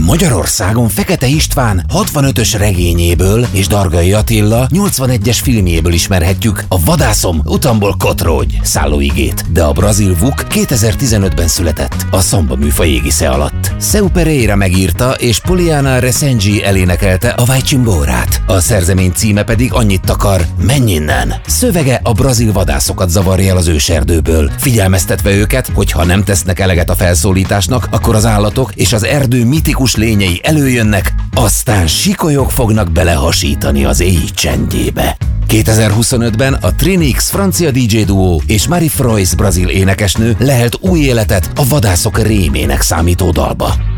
Magyarországon Fekete István 65-ös regényéből és Dargai Attila 81-es filmjéből ismerhetjük a Vadászom, utamból kotrógy szállóigét, de a brazil vuk 2015-ben született a szomba műfaj égisze alatt. Seu Pereira megírta és Poliana Resengi elénekelte a Vai Chimbórát. A szerzemény címe pedig annyit takar: menj innen! Szövege a brazil vadászokat zavarja el az őserdőből, figyelmeztetve őket, hogy ha nem tesznek eleget a felszólításnak, akkor az állatok és az erdő mitikus lényei előjönnek, aztán sikolyok fognak belehasítani az éj csendjébe. 2025-ben a Trinix francia DJ duó és Marie Frois brazil énekesnő lehelt új életet a vadászok rémének számító dalba.